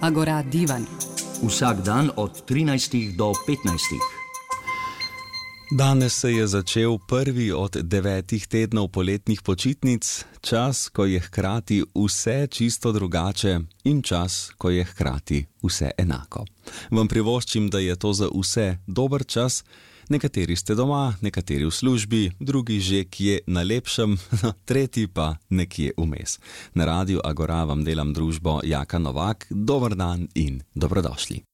Agora divan. Vsak dan od 13 do 15. Danes se je začel prvi od 9 tednov poletnih počitnic, čas, ko je hkrati vse čisto drugače in čas, ko je hkrati vse enako. Vam privoščim, da je to za vse dober čas. Nekateri ste doma, nekateri v službi, drugi že kje na lepšem, tretji pa nekje vmes. Na Radiu Agora vam delam družbo Jaka Novak. Dober dan in dobrodošli.